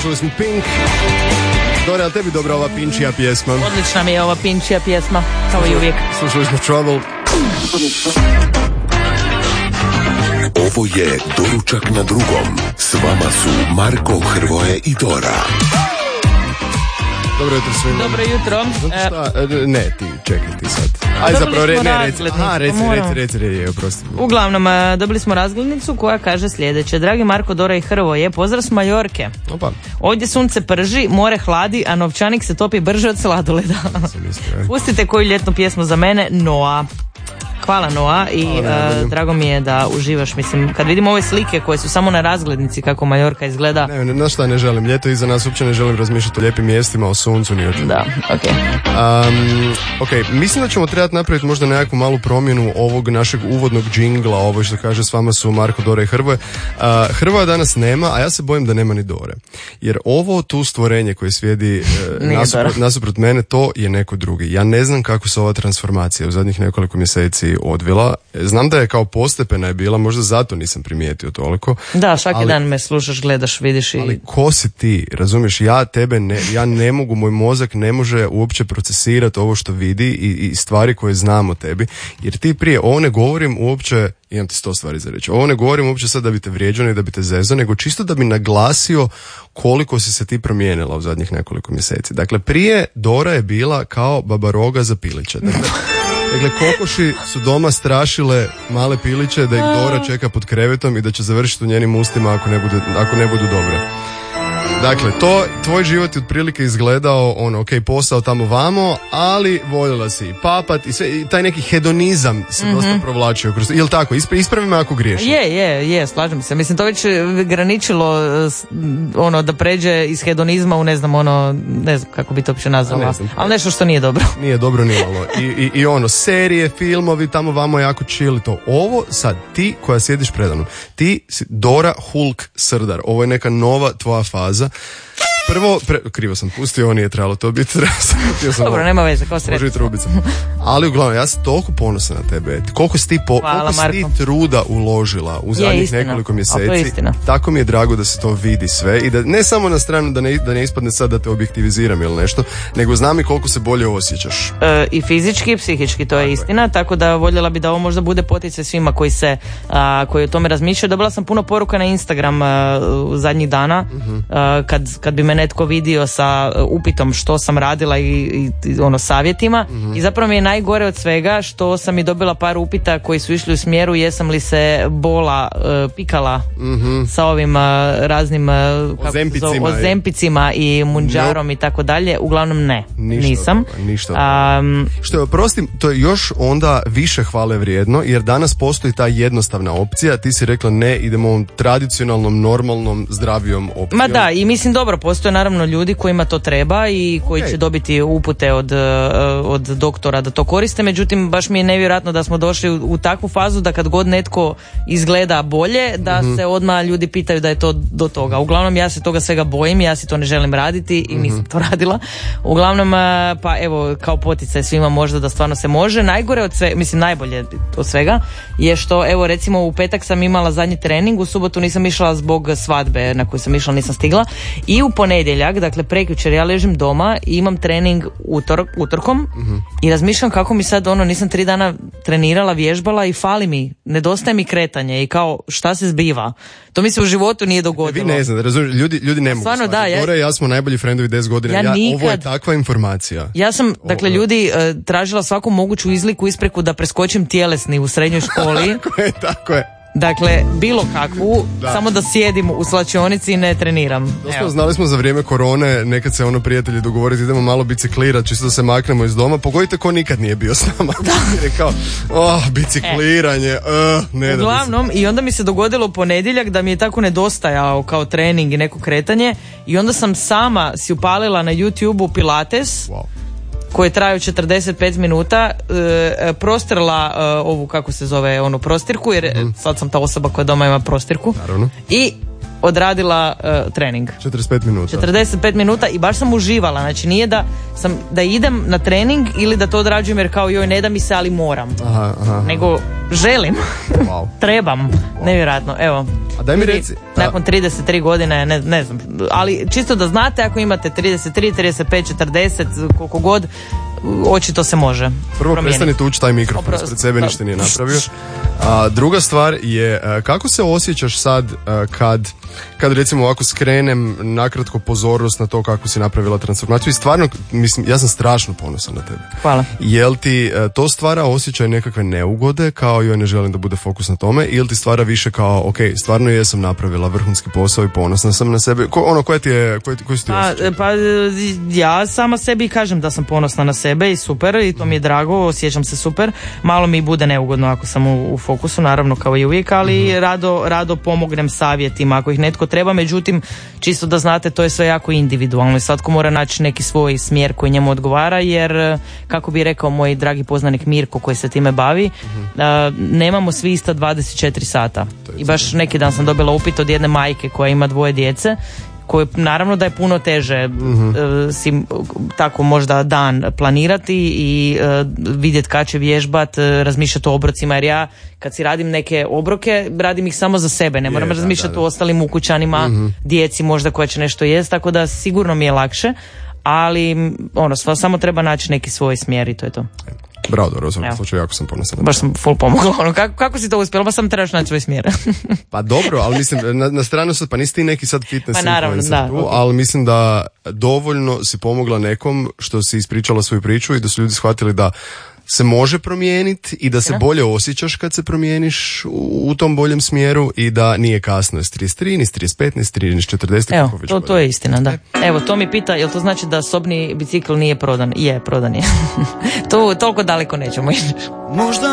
Slušali smo Pink. Dora, ali tebi dobra ova Pinčija pjesma? Odlična mi je ova Pinčija pjesma, kao i uvijek. Slušali smo Trouble. Ovo je Doručak na drugom. S vama su Marko, Hrvoje i Dora. Dobro jutro svima. Dobro jutro. Šta? Ne, ti, čekaj ti sad. Aj, zapravo, reci, oprosti. Uglavnom, dobili smo razglednicu koja kaže sljedeće. Dragi Marko, Dora i Hrvoje, pozdrav s Majorke. Opa. Ovdje sunce prži, more hladi, a novčanik se topi brže od sladoleda. Pustite koju ljetnu pjesmu za mene, Noa. Hvala Noa i drago mi je da uživaš, mislim, kad vidimo ove slike koje su samo na razglednici kako Majorka izgleda. Ne, na šta ne želim, ljeto iza nas, uopće ne želim razmišljati o lijepim mjestima, o suncu ni o čemu. Da, ok, mislim da ćemo trebati napraviti možda nekakvu malu promjenu ovog našeg uvodnog džingla, ovo što kaže s vama su Marko, Dora i Hrvoje. Hrvoja danas nema, a ja se bojim da nema ni Dore. Jer ovo tu stvorenje koje svijedi nasuprot mene, to je neko drugi. Ja ne znam kako se ova transformacija u zadnjih nekoliko mjeseci odvila. Znam da je kao postepena je bila, možda zato nisam primijetio toliko. Da, svaki dan me slušaš, gledaš, vidiš i... Ali ko si ti, razumiješ, ja ne mogu, moj mozak ne može uopće procesirati ovo što vidi i stvari koje znam o tebi, jer ti prije, ovo ne govorim uopće, imam ti 100 stvari za reći, ovo ne govorim uopće sad da bi te vrijeđao ni da bi te zezao, nego čisto da bi naglasio koliko si se ti promijenila u zadnjih nekoliko mjeseci. Dakle, prije Dora je bila kao baba roga za piliće. Dakle, kokoši su doma strašile male piliće da ih Dora čeka pod krevetom i da će završiti u njenim ustima ako ne budu dobre. Dakle, tvoj život je otprilike izgledao posao tamo vamo, ali voljela si i papat i sve, i taj neki hedonizam se dosta provlačio kroz, jel tako? Ispravi me ako griješim. Je, slažem se. Mislim, to već graničilo da pređe iz hedonizma u ne znam kako bi to uopće nazvala, ali nešto što nije dobro. Nije dobro ni malo. I serije, filmovi, tamo vamo jako chill to. Ovo sad, ti koja sjediš predavnom, ti si Dora Hulk Srdar. Ovo je neka nova tvoja faza. Prvo, krivo sam pustio, ovo nije trebalo to biti. Dobro, nema veze, kao sretno. Ali uglavnom, ja sam toliko ponosan na tebe. Koliko si ti truda uložila u zadnjih nekoliko mjeseci. Tako mi je drago da se to vidi sve. I da ne samo na stranu da ne ispadne sad da te objektiviziram ili nešto, nego znam i koliko se bolje osjećaš. I fizički i psihički, to je istina. Tako da voljela bi da ovo možda bude poticaj svima koji o tome razmišljaju. Dobila sam puno poruka na Instagram zadnjih dana, kad bi me netko vidio sa upitom što sam radila i savjetima, i zapravo mi je najgore od svega što sam i dobila par upita koji su išli u smjeru jesam li se pikala sa ovim raznim ozempicima i munđarom i tako dalje. Uglavnom ne, nisam. Ništa. Što je, oprostim, to je još onda više hvale vrijedno, jer danas postoji ta jednostavna opcija, ti si rekla ne, idemo ovom tradicionalnom, normalnom, zdravijom opcijom. Ma da, i mislim dobro, postoje naravno ljudi kojima to treba i koji će dobiti upute od doktora da to koriste, međutim baš mi je nevjerojatno da smo došli u takvu fazu da kad god netko izgleda bolje, da se odmah ljudi pitaju da je to do toga. Uglavnom ja se toga svega bojim, ja si to ne želim raditi i nisam to radila. Uglavnom, pa evo, kao poticaj svima možda da stvarno se može. Najgore od svega, mislim najbolje od svega je što, evo recimo u petak sam imala zadnji trening, u subotu nisam išla zbog svadbe na koju sam išla, nisam stigla, i u ponedjeljak, dakle prekjučer, ja ležim doma i imam trening utorkom i razmišljam kako mi sad nisam 3 dana trenirala, vježbala i fali mi, nedostaje mi kretanje i kao šta se zbiva. To mi se u životu nije dogodilo. Vi ne znate, razumiješ, ljudi ne mogu stvarno, shvatiti. Dora i ja smo najbolji frendovi 10 godina. Ovo je takva informacija. Ja sam, dakle, ljudi tražila svaku moguću izliku ispreku da preskočim tjelesni u srednjoj školi. Tako je. Dakle, bilo kakvu, samo da sjedim u slačionici i ne treniram. Znali smo za vrijeme korone, nekad se prijatelji dogovoriti, idemo malo biciklirati, čisto da se maknemo iz doma. Pogodite ko nikad nije bio s nama. Je kao, bicikliranje, ne da. Uglavnom, i onda mi se dogodilo u ponedjeljak da mi je tako nedostajao kao trening i neko kretanje, i onda sam sama si upalila na YouTube-u Pilates. Koji traju 45 minuta, prostrla ovu, kako se zove, prostirku, jer sad sam ta osoba koja doma ima prostirku. Naravno. I odradila trening. 45 minuta. 45 minuta i baš sam uživala. Znači nije da idem na trening ili da to odrađujem jer kao joj ne da mi se, ali moram. Aha. Nego želim. Wow. Trebam. Nevjerojatno. Evo. A daj mi reci. Nakon 33 godine, ne znam, ali čisto da znate, ako imate 33, 35, 40, koliko god, očito se može. Prvo promijeniti. prestani tući taj mikrofon, ispred sebe ništa nije napravio. Druga stvar je, kako se osjećaš sad kad recimo ovako skrenem nakratko pozornost na to kako si napravila transformaciju i stvarno, mislim, ja sam strašno ponosan na tebe. Hvala. Jel ti to stvara osjećaj nekakve neugode, kao joj ne želim da bude fokus na tome, ili ti stvara više kao, ok, stvarno jesam napravila vrhunski posao i ponosna sam na sebe, koji su ti osjećaj? Pa ja sama sebi kažem da sam ponosna na sebe i super, i to mi je drago, osjećam se super. Malo mi bude neugodno ako sam u fokusu, naravno kao i uvijek, ali rado pomognem savjetima ako ih netko treba, međutim čisto da znate, to je sve jako individualno i svatko mora naći neki svoj smjer koji njemu odgovara, jer kako bi rekao moj dragi poznanik Mirko koji se time bavi, nemamo svi ista 24 sata. I baš neki dan sam dobila upit od jedne majke koja ima 2 djece, koje naravno da je puno teže si tako možda dan planirati i vidjeti kad će vježbat, razmišljati o obrocima, jer ja kad si radim neke obroke, radim ih samo za sebe, ne moram razmišljati o ostalim ukućanima, djeci možda koja će nešto jest, tako da sigurno mi je lakše, ali samo treba naći neki svoj smjer i to je to. Bravo, dobro, u svakom slučaju jako sam ponosan. Baš sam full pomogla. Kako si to uspjela? Baš sam trebaš naći svoj smjer. Pa dobro, ali mislim, na stranu sad, pa nisi ti neki sad fitness influencer tu, okay. Ali mislim da dovoljno si pomogla nekom što si ispričala svoju priču i da su ljudi shvatili da se može promijeniti i da se bolje osjećaš kad se promijeniš u tom boljem smjeru i da nije kasno ni s 33, ni s 35, ni s 3, ni s 40. Evo, to je istina, da. Evo, to mi pita, jel to znači da sobni bicikl nije prodan? Je, prodan je. Toliko daleko nećemo ići.